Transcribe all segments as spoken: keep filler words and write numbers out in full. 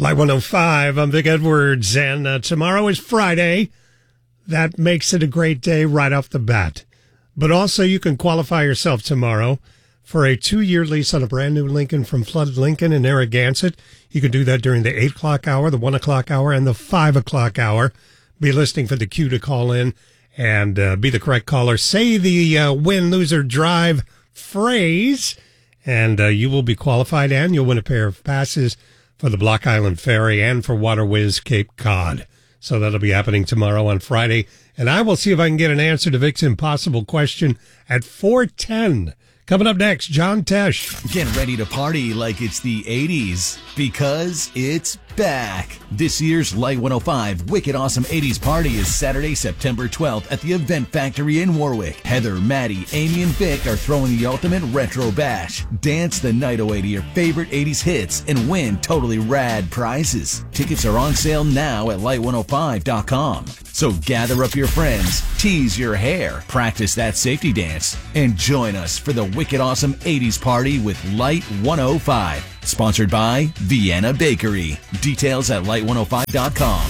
Light one oh five, I'm Vic Edwards, and uh, tomorrow is Friday. That makes it a great day right off the bat. But also, you can qualify yourself tomorrow for a two-year lease on a brand-new Lincoln from Flood Lincoln in Narragansett. You can do that during the eight o'clock hour, the one o'clock hour, and the five o'clock hour. Be listening for the cue to call in and uh, be the correct caller. Say the uh, win, lose, or drive phrase, and uh, you will be qualified, and you'll win a pair of passes for the Block Island Ferry and for Water Whiz Cape Cod. So that'll be happening tomorrow on Friday. And I will see if I can get an answer to Vic's impossible question at four ten. Coming up next, John Tesh. Get ready to party like it's the eighties, because it's back. This year's Light one oh five Wicked Awesome eighties Party is Saturday, September twelfth at the Event Factory in Warwick. Heather, Maddie, Amy, and Vic are throwing the ultimate retro bash. Dance the night away to your favorite eighties hits and win totally rad prizes. Tickets are on sale now at light one oh five dot com. So gather up your friends, tease your hair, practice that safety dance, and join us for the Wicked Awesome eighties Party with Light one oh five. Sponsored by Vienna Bakery. Details at light one oh five dot com.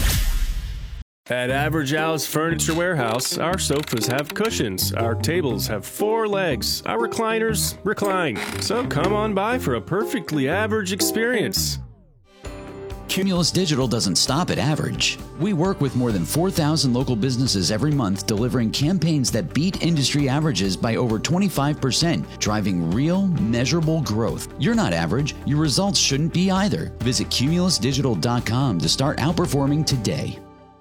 At Average Al's Furniture Warehouse, our sofas have cushions, our tables have four legs, our recliners recline. So come on by for a perfectly average experience. Cumulus Digital doesn't stop at average. We work with more than four thousand local businesses every month, delivering campaigns that beat industry averages by over twenty-five percent, driving real, measurable growth. You're not average. Your results shouldn't be either. Visit cumulus digital dot com to start outperforming today.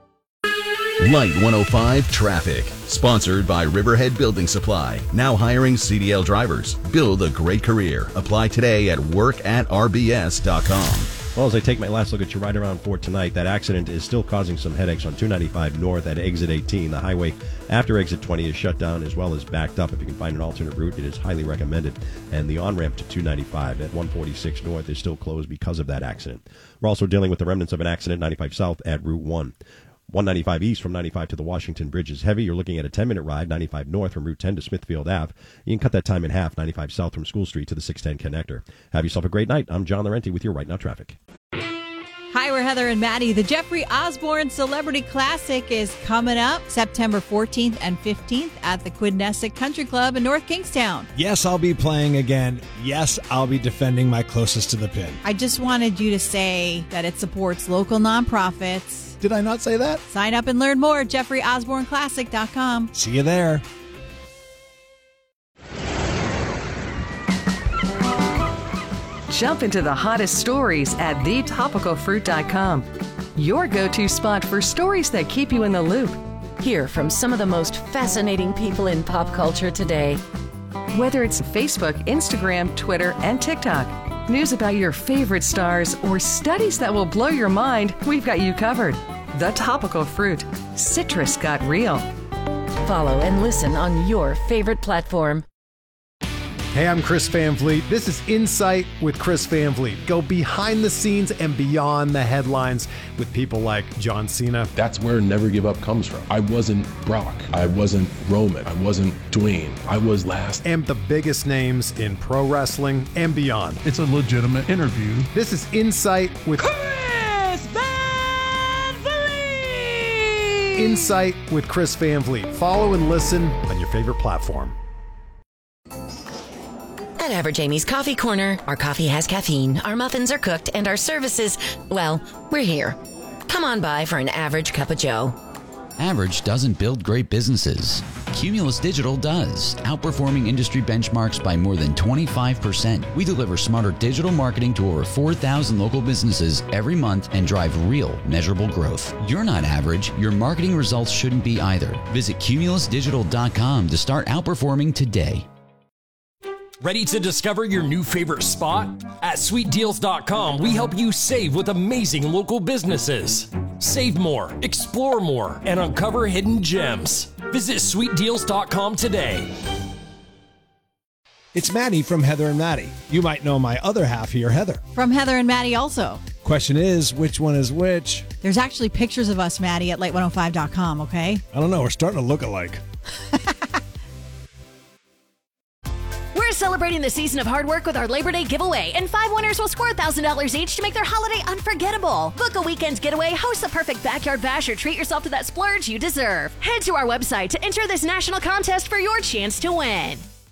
Light one oh five Traffic. Sponsored by Riverhead Building Supply. Now hiring C D L drivers. Build a great career. Apply today at work at r b s dot com. Well, as I take my last look at your ride around for tonight, that accident is still causing some headaches on two ninety-five north at exit eighteen. The highway after exit twenty is shut down as well as backed up. If you can find an alternate route, it is highly recommended. And the on-ramp to two ninety-five at one forty-six north is still closed because of that accident. We're also dealing with the remnants of an accident ninety-five south at Route one. one ninety-five east from ninety-five to the Washington Bridge is heavy. You're looking at a ten-minute ride, ninety-five north from Route ten to Smithfield Avenue. You can cut that time in half, ninety-five south from School Street to the six ten connector. Have yourself a great night. I'm John Laurenti with your Right Now Traffic. Hi, we're Heather and Maddie. The Jeffrey Osborne Celebrity Classic is coming up September fourteenth and fifteenth at the Quidnessick Country Club in North Kingstown. Yes, I'll be playing again. Yes, I'll be defending my closest to the pin. I just wanted you to say that it supports local nonprofits. Did I not say that? Sign up and learn more at jeffrey osborne classic dot com. See you there. Jump into the hottest stories at the topical fruit dot com. Your go-to spot for stories that keep you in the loop. Hear from some of the most fascinating people in pop culture today. Whether it's Facebook, Instagram, Twitter, and TikTok, news about your favorite stars, or studies that will blow your mind, we've got you covered. The Topical Fruit. Citrus got real. Follow and listen on your favorite platform. Hey, I'm Chris Van Vliet. This is Insight with Chris Van Vliet. Go behind the scenes and beyond the headlines with people like John Cena. That's where Never Give Up comes from. I wasn't Brock. I wasn't Roman. I wasn't Dwayne. I was last. And the biggest names in pro wrestling and beyond. It's a legitimate interview. This is Insight with Chris Van Vliet. Insight with Chris Van Vliet. Follow and listen on your favorite platform. At Average Amy's Coffee Corner, our coffee has caffeine, our muffins are cooked, and our services, well, we're here. Come on by for an average cup of joe. Average doesn't build great businesses. Cumulus Digital does, outperforming industry benchmarks by more than twenty-five percent. We deliver smarter digital marketing to over four thousand local businesses every month and drive real, measurable growth. You're not average. Your marketing results shouldn't be either. Visit cumulus digital dot com to start outperforming today. Ready to discover your new favorite spot? At sweet deals dot com, we help you save with amazing local businesses. Save more, explore more, and uncover hidden gems. Visit sweet deals dot com today. It's Maddie from Heather and Maddie. You might know my other half here, Heather. From Heather and Maddie also. Question is, which one is which? There's actually pictures of us, Maddie, at light one oh five dot com, okay? I don't know. We're starting to look alike. We're celebrating celebrating the season of hard work with our Labor Day giveaway, and five winners will score one thousand dollars each to make their holiday unforgettable. Book a weekend's getaway, host the perfect backyard bash, or treat yourself to that splurge you deserve. Head to our website to enter this national contest for your chance to win.